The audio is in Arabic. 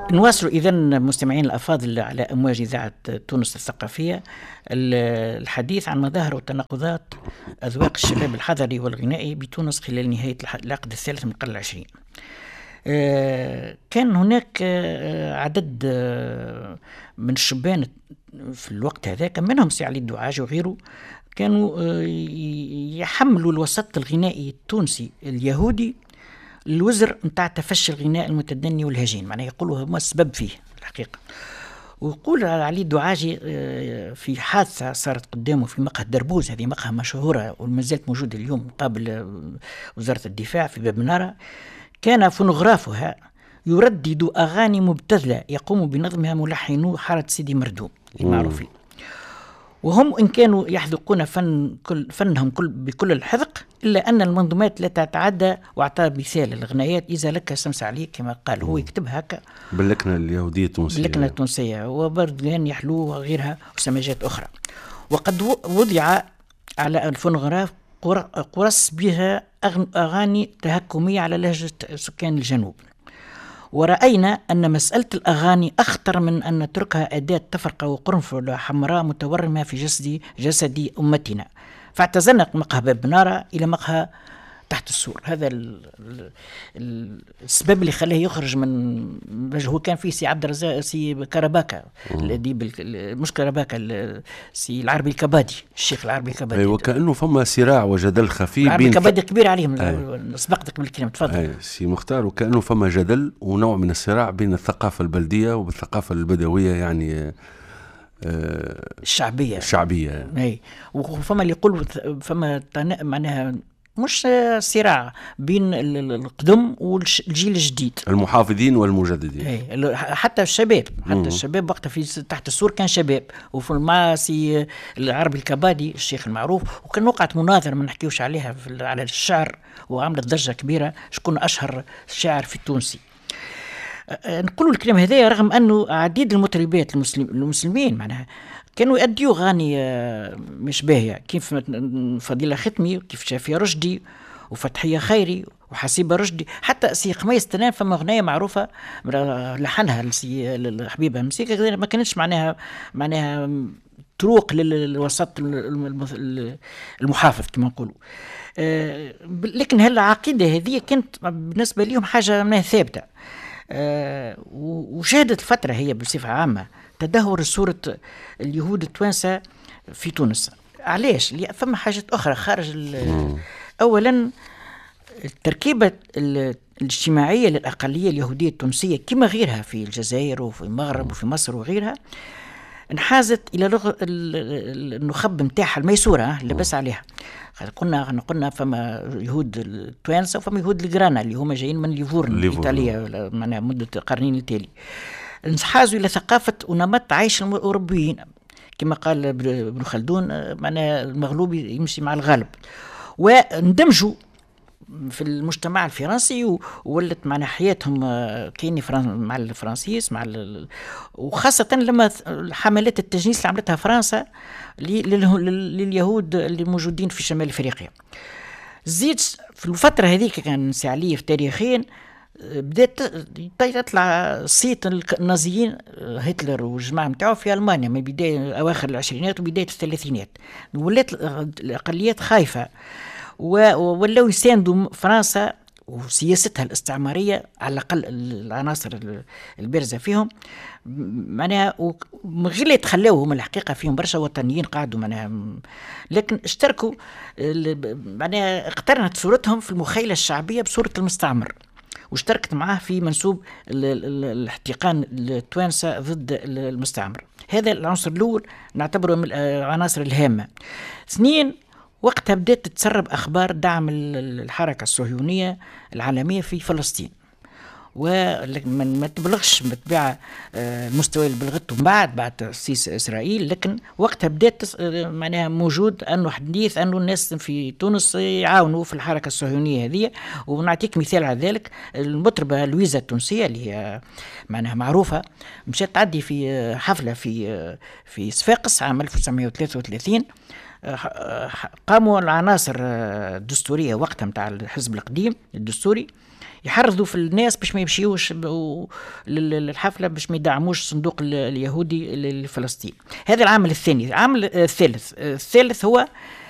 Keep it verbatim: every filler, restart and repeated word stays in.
نواصل إذن مستمعين الأفاضل على أمواج إذاعة تونس الثقافية الحديث عن مظاهر وتناقضات أذواق الشباب الحضري والغنائي بتونس خلال نهاية العقد الثالث من القرن العشرين. كان هناك عدد من الشبان في الوقت هذاك، منهم سي علي الدعاج وغيره، كانوا يحملوا الوسط الغنائي التونسي اليهودي الوزر نتاع تفشي الغناء المتدني والهجين، معناه يقولوا هما السبب فيه الحقيقة. ويقول علي الدعاجي في حادثة صارت قدامه في مقهى دربوز، هذه مقهى مشهورة وما زالت موجودة اليوم مقابل وزارة الدفاع في باب منارة، كان فونوغرافها يردد أغاني مبتذلة يقوم بنظمها ملحنو حارة سيدي مردوم المعروفين، وهم إن كانوا يحذقون فن كل فنهم كل بكل الحذق، إلا أن المنظومات لا تتعدى. واعطى مثال الغنايات إذا لك الشمس عليك كما قال، هو يكتب هكا باللكنة اليهودية التونسية، باللكنة التونسية، وبردان يحلو وغيرها وسماجات أخرى. وقد وضع على الفونوغراف قرص بها أغاني تهكمية على لهجة سكان الجنوب. ورأينا أن مسألة الأغاني أخطر من أن نتركها أداة تفرقة وقرنفل حمراء متورمة في جسد جسد أمتنا، فاعتزلنا مقهى باب منارة إلى مقهى تحت السور. هذا ال ال السبب اللي خلاه يخرج من، هو كان فيه سي عبد الرزاق سي كرباكا الأديب، مش كرباكا، سي العربي الكبادي، الشيخ العربي الكبادي. أيوة، وكأنه فما صراع وجدل خفي العربي بين الكبادي كبير عليهم. أيوة. سبقتك بالكلمة، تفضل. أيوة سي مختار. وكأنه فما جدل ونوع من الصراع بين الثقافة البلدية والثقافة البدوية، يعني آه الشعبية الشعبية. أي، وفما اللي يقول فما معناها مش صراع بين القدم والجيل الجديد، المحافظين والمجددين. اي، حتى الشباب، حتى مم. الشباب وقتها في تحت السور كان شباب، وفي الماسي العربي الكبادي الشيخ المعروف، وكان وقعت مناظرة ما نحكيوش عليها في على الشعر وعملت ضجة كبيرة، شكون أشهر شاعر في التونسي. نقول الكلام هذا رغم أنه عديد المطربات المسلم المسلمين معناها كانوا يؤديوا أغاني مش باهية، كيف فضيلة ختمي، كيف شافية رشدي وفتحية خيري وحسيبة رشدي، حتى سي قميص تنام فما أغنية معروفة لحنها لسي الحبيبة مسيكة ما كانتش معناها معناها تروق للوسط المحافظ كما نقولوا. لكن هالعقيدة هذه كانت بالنسبة لهم حاجة ما ثابتة. وشهدت الفترة هي بصفة عامة تدهور صورة اليهود التوانسة في تونس. علاش؟ لأن فما حاجات أخرى خارج. أولا التركيبة الاجتماعية للأقلية اليهودية التونسية كما غيرها في الجزائر وفي المغرب وفي مصر وغيرها انحازت إلى لغة النخب متاعها الميسورة اللي بس عليها. قلنا قلنا فما يهود التوانسة وفما يهود الجرانا اللي هم جايين من ليفورن إيطاليا معناها مدة قرنين التالي، انحازوا إلى ثقافة ونمط عيش الأوروبيين كما قال ابن خلدون، معناها المغلوب يمشي مع الغالب، واندمجوا في المجتمع الفرنسي وولت معنا حياتهم كيني مع الفرنسيس مع وخاصة لما حملات التجنيس اللي عملتها فرنسا لليهود اللي موجودين في شمال افريقيا. زيد في الفترة هذيك كان سعليه في تاريخيا بدأت تطلع صيت النازيين هتلر والجماعة متاعه في ألمانيا من بداية أواخر العشرينات وبداية الثلاثينات، ولات الأقليات خايفة ولو يساندوا فرنسا وسياستها الاستعمارية على الأقل العناصر البارزة فيهم معناها، وغير اللي تخلوهم الحقيقة فيهم برشا وطنيين قاعدوا معناها، لكن اشتركوا معناها اقترنت صورتهم في المخيلة الشعبية بصورة المستعمر، واشتركت معه في منسوب الاحتقان التوانسة ضد المستعمر. هذا العنصر الأول نعتبره من العناصر الهامة. اثنين، وقتها بدأت تتسرب أخبار دعم الحركة الصهيونية العالمية في فلسطين، وما تبلغش بطبيعة المستوى اللي بلغته بعد بعد تأسيس إسرائيل، لكن وقتها بدأت معناها موجود أنه حديث أنه الناس في تونس يعاونوا في الحركة الصهيونية هذه. ونعطيك مثال على ذلك، المطربة لويزا التونسية اللي هي معناها معروفة مشات تعدي في حفلة في في صفاقس عام ألف وتسعمائة وثلاثة وثلاثين، قاموا العناصر الدستورية وقتها متاع الحزب القديم الدستوري يحرضوا في الناس باش ما يمشيوش للحفلة، باش ما يدعموش الصندوق اليهودي لفلسطين. هذا العامل الثاني. العامل الثالث الثالث هو